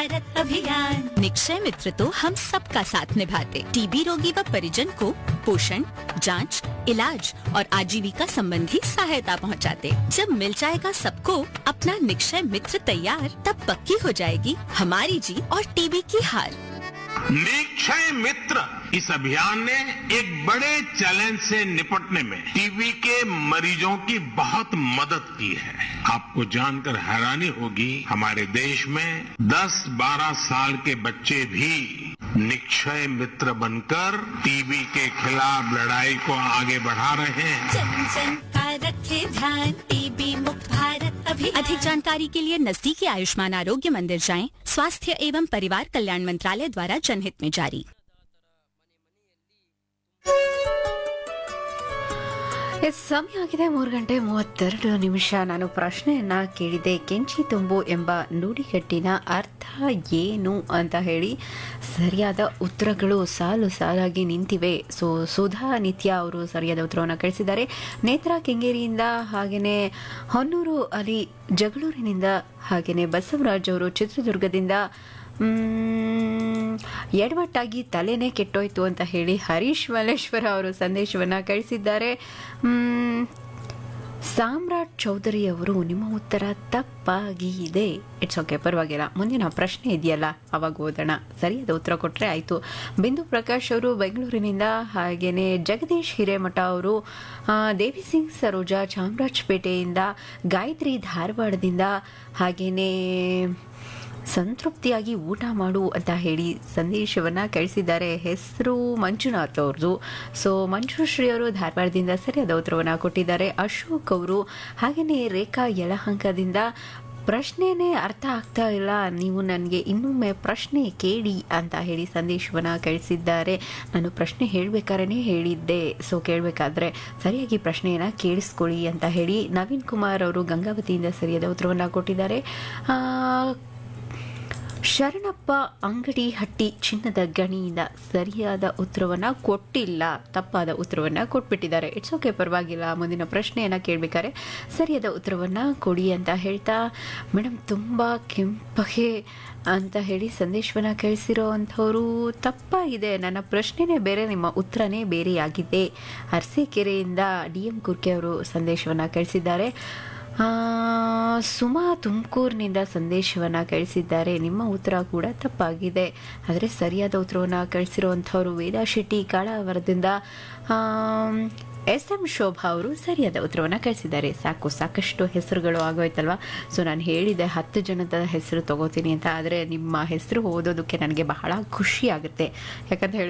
भारत अभियान। निक्षय मित्र तो हम सबका साथ निभाते। टीबी रोगी व परिजन को पोषण, जांच, इलाज और आजीविका संबंधी सहायता पहुंचाते। जब मिल जाएगा सबको अपना निक्षय मित्र तैयार, तब पक्की हो जाएगी हमारी जीत और टीबी की हार। निक्षय मित्र इस अभियान ने एक बड़े चैलेंज से निपटने में टीबी के मरीजों की बहुत मदद की है। आपको जानकर हैरानी होगी, हमारे देश में 10-12 साल के बच्चे भी निक्षय मित्र बनकर टीबी के खिलाफ लड़ाई को आगे बढ़ा रहे हैं। जन जन का रखे ध्यान, टीबी मुक्त भारत अभियान। अधिक जानकारी के लिए नजदीकी आयुष्मान आरोग्य मंदिर जाएं। स्वास्थ्य एवं परिवार कल्याण मंत्रालय द्वारा जनहित में जारी। ಸಮಯ ಆಗಿದೆ 3:32 ನಾನು ಪ್ರಶ್ನೆಯನ್ನ ಕೇಳಿದೆ. ಕೆಂಚಿ ತುಂಬು ಎಂಬ ನುಡಿಗಟ್ಟಿನ ಅರ್ಥ ಏನು ಅಂತ ಹೇಳಿ ಸರಿಯಾದ ಉತ್ತರಗಳು ಸಾಲು ಸಾಲಾಗಿ ನಿಂತಿವೆ. ಸುಧಾ ನಿತ್ಯ ಅವರು ಸರಿಯಾದ ಉತ್ತರವನ್ನು ಕಳಿಸಿದ್ದಾರೆ. ನೇತ್ರಾ ಕೆಂಗೇರಿಯಿಂದ, ಹಾಗೆಯೇ ಹೊನ್ನೂರು ಅಲಿ ಜಗಳೂರಿನಿಂದ, ಹಾಗೆಯೇ ಬಸವರಾಜ್ ಅವರು ಚಿತ್ರದುರ್ಗದಿಂದ, ಎಡವಟ್ಟಾಗಿ ತಲೆನೇ ಕೆಟ್ಟೋಯ್ತು ಅಂತ ಹೇಳಿ ಹರೀಶ್ ಮಲ್ಲೇಶ್ವರ ಅವರು ಸಂದೇಶವನ್ನು ಕಳಿಸಿದ್ದಾರೆ. ಸಾಮ್ರಾಟ್ ಚೌಧರಿ ಅವರು ನಿಮ್ಮ ಉತ್ತರ ತಪ್ಪಾಗಿದೆ. ಇಟ್ಸ್ ಓಕೆ, ಪರವಾಗಿಲ್ಲ. ಮುಂದಿನ ಪ್ರಶ್ನೆ ಇದೆಯಲ್ಲ ಅವಾಗ ಓದೋಣ. ಸರಿಯಾದ ಉತ್ತರ ಕೊಟ್ಟರೆ ಆಯಿತು. ಬಿಂದು ಪ್ರಕಾಶ್ ಅವರು ಬೆಂಗಳೂರಿನಿಂದ, ಹಾಗೆಯೇ ಜಗದೀಶ್ ಹಿರೇಮಠ ಅವರು, ದೇವಿ ಸಿಂಗ್ ಸರೋಜಾ ಚಾಮರಾಜಪೇಟೆಯಿಂದ, ಗಾಯತ್ರಿ ಧಾರವಾಡದಿಂದ, ಹಾಗೆಯೇ ಸಂತೃಪ್ತಿಯಾಗಿ ಊಟ ಮಾಡು ಅಂತ ಹೇಳಿ ಸಂದೇಶವನ್ನು ಕಳಿಸಿದ್ದಾರೆ. ಹೆಸರು ಮಂಜುನಾಥ್ ಅವ್ರದ್ದು. ಮಂಜುಶ್ರೀ ಅವರು ಧಾರವಾಡದಿಂದ ಸರಿಯಾದ ಉತ್ತರವನ್ನು ಕೊಟ್ಟಿದ್ದಾರೆ. ಅಶೋಕ್ ಅವರು, ಹಾಗೆಯೇ ರೇಖಾ ಯಲಹಂಕದಿಂದ, ಪ್ರಶ್ನೆನೇ ಅರ್ಥ ಆಗ್ತಾ ಇಲ್ಲ, ನೀವು ನನಗೆ ಇನ್ನೊಮ್ಮೆ ಪ್ರಶ್ನೆ ಕೇಳಿ ಅಂತ ಹೇಳಿ ಸಂದೇಶವನ್ನು ಕಳಿಸಿದ್ದಾರೆ. ನಾನು ಪ್ರಶ್ನೆ ಹೇಳಬೇಕಾದ್ರೆ ಹೇಳಿದ್ದೆ, ಕೇಳಬೇಕಾದ್ರೆ ಸರಿಯಾಗಿ ಪ್ರಶ್ನೆಯನ್ನು ಕೇಳಿಸ್ಕೊಳ್ಳಿ ಅಂತ ಹೇಳಿ ನವೀನ್ ಕುಮಾರ್ ಅವರು ಗಂಗಾವತಿಯಿಂದ ಸರಿಯಾದ ಉತ್ತರವನ್ನು ಕೊಟ್ಟಿದ್ದಾರೆ. ಶರಣಪ್ಪ ಅಂಗಡಿ ಹಟ್ಟಿ ಚಿನ್ನದ ಗಣಿಯಿಂದ ಸರಿಯಾದ ಉತ್ತರವನ್ನು ಕೊಟ್ಟಿಲ್ಲ, ತಪ್ಪಾದ ಉತ್ತರವನ್ನು ಕೊಟ್ಬಿಟ್ಟಿದ್ದಾರೆ. ಇಟ್ಸ್ ಓಕೆ, ಪರವಾಗಿಲ್ಲ. ಮುಂದಿನ ಪ್ರಶ್ನೆಯನ್ನು ಕೇಳಬೇಕಾದ್ರೆ ಸರಿಯಾದ ಉತ್ತರವನ್ನು ಕೊಡಿ ಅಂತ ಹೇಳ್ತಾ, ಮೇಡಮ್ ತುಂಬ ಕೆಂಪಗೆ ಅಂತ ಹೇಳಿ ಸಂದೇಶವನ್ನು ಕಳಿಸಿರೋ ಅಂಥವರು ತಪ್ಪಾಗಿದೆ. ನನ್ನ ಪ್ರಶ್ನೆನೇ ಬೇರೆ, ನಿಮ್ಮ ಉತ್ತರನೇ ಬೇರೆಯಾಗಿದೆ. ಅರಸೀಕೆರೆಯಿಂದ DM ಕುರ್ಕೆ ಅವರು ಸಂದೇಶವನ್ನು ಕಳಿಸಿದ್ದಾರೆ. ಸುಮಾ ತುಮಕೂರಿನಿಂದ ಸಂದೇಶವನ್ನು ಕಳಿಸಿದ್ದಾರೆ. ನಿಮ್ಮ ಉತ್ತರ ಕೂಡ ತಪ್ಪಾಗಿದೆ. ಆದರೆ ಸರಿಯಾದ ಉತ್ತರವನ್ನು ಕಳಿಸಿರುವಂಥವರು ವೇದಾ ಶೆಟ್ಟಿ ಕಾಳಾವರದಿಂದ, SM ಶೋಭಾ ಅವರು ಸರಿಯಾದ ಉತ್ತರವನ್ನು ಕಳಿಸಿದ್ದಾರೆ. ಸಾಕಷ್ಟು ಹೆಸರುಗಳು ಆಗೋಯ್ತಲ್ವ. ನಾನು ಹೇಳಿದೆ 10 ಜನದ ಹೆಸರು ತಗೋತೀನಿ ಅಂತ, ಆದರೆ ನಿಮ್ಮ ಹೆಸರು ಓದೋದಕ್ಕೆ ನನಗೆ ಬಹಳ ಖುಷಿ ಆಗುತ್ತೆ. ಯಾಕಂತ ಹೇಳಿ